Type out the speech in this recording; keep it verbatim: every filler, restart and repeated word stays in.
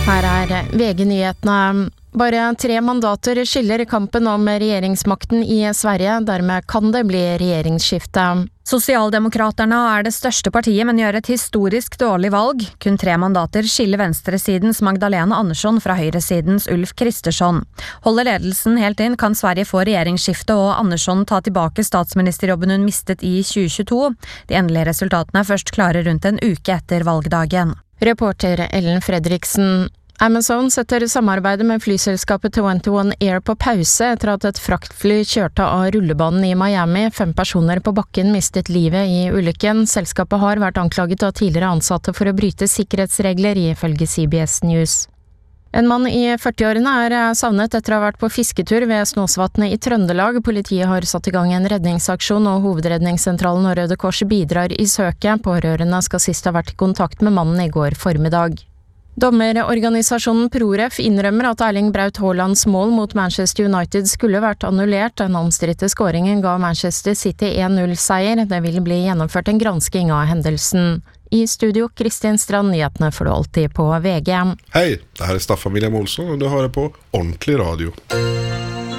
Her er V G-nyhetene. Bare tre mandater skiller kampen om regjeringsmakten i Sverige, dermed kan det bli regjeringsskifte. Sosialdemokraterna er det største partiet, men gjør et historisk dårlig valg. Kun tre mandater skiller venstresidens Magdalena Andersson fra høyresidens Ulf Kristersson. Holder ledelsen helt inn, kan Sverige få regjeringsskifte og Andersson ta tilbake statsministerjobben hun mistet i tjue tjueto. De endelige resultatene er først klare rundt en uke etter valgdagen. Reporter Ellen Fredriksen. Amazon setter samarbeidet med flyselskapet tjueén Air på pause etter at et fraktfly kjørte av rullebanen i Miami. Fem personer på bakken mistet livet i ulykken. Selskapet har vært anklaget av tidligere ansatte for å bryte sikkerhetsregler, ifølge C B S News. En mann i førtiårene er savnet etter å ha vært på fisketur ved Snåsvatnet i Trøndelag. Politiet har satt i gang en redningsaksjon, og Hovedredningssentralen og Røde Kors bidrar i søket. Pårørende skal sist ha vært i kontakt med mannen i går formiddag. Dommerorganisasjonen ProRef innrømmer at Erling Braut Haalands mål mot Manchester United skulle vært annullert. Den omstridte skåringen ga Manchester City en null-seier. Det vil bli gjennomført en gransking av hendelsen. I studio, Kristin Strand, nyhetene får du alltid på V G. Hei, det her er Staffan William Olsson, og du hører på Ordentlig Radio.